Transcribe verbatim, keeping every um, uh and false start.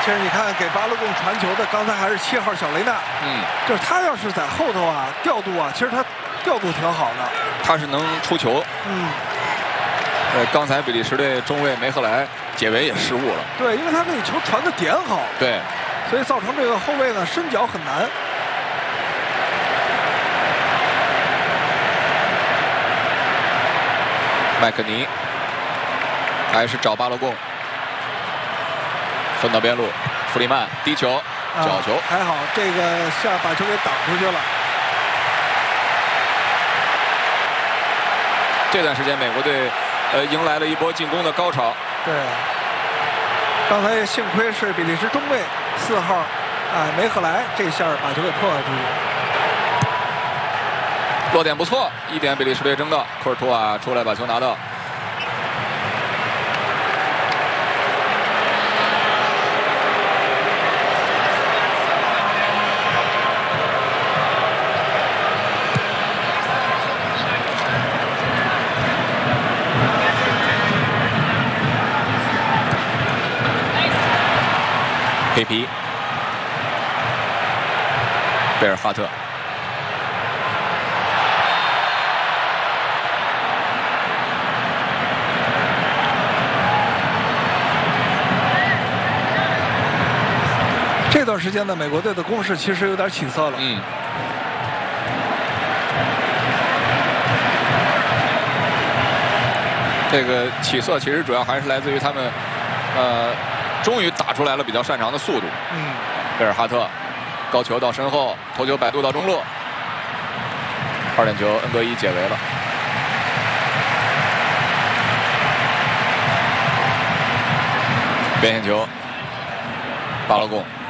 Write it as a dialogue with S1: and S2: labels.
S1: 其实你看，给巴勒贡传球的，刚才还是七号小雷纳。
S2: 嗯，
S1: 就是他要是在后头啊，调度啊，其实他调度挺好的。
S2: 他是能出球。
S1: 嗯。
S2: 呃，刚才比利时队中卫梅赫莱解围也失误了。
S1: 对，因为他那个球传的点好。
S2: 对。
S1: 所以造成这个后卫呢伸脚很难。
S2: 麦克尼还是找巴勒贡。分到边路，弗里曼低球，角球、
S1: 啊、还好，这个下把球给挡出去了。
S2: 这段时间，美国队呃迎来了一波进攻的高潮。
S1: 对，刚才幸亏是比利时中卫四号啊梅赫莱这下把球给破坏出去。
S2: 落点不错，一点比利时队争到，库尔图瓦出来把球拿到。黑皮，贝尔哈特，
S1: 这段时间呢，美国队的攻势其实有点起色了。
S2: 嗯，这个起色其实主要还是来自于他们，呃。终于打出来了比较擅长的速度。
S1: 嗯，
S2: 贝尔哈特高球到身后，头球摆渡到中路，二点球，恩格伊解围了。边线球，巴勒贡